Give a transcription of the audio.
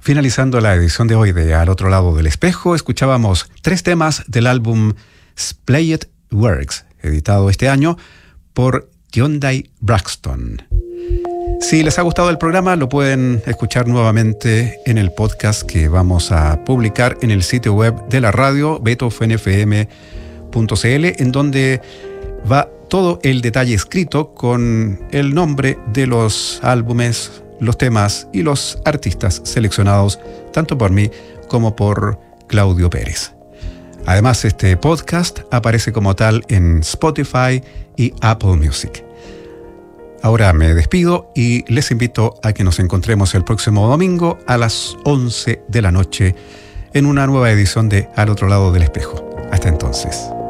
Finalizando la edición de hoy de Al Otro Lado del Espejo, escuchábamos 3 temas del álbum Splayed Works, editado este año por Hyundai Braxton. Si les ha gustado el programa, lo pueden escuchar nuevamente en el podcast que vamos a publicar en el sitio web de la radio, beethovenfm.cl, en donde va todo el detalle escrito con el nombre de los álbumes, los temas y los artistas seleccionados tanto por mí como por Claudio Pérez. Además, este podcast aparece como tal en Spotify y Apple Music. Ahora me despido y les invito a que nos encontremos el próximo domingo a las 11 de la noche en una nueva edición de Al Otro Lado del Espejo. Hasta entonces.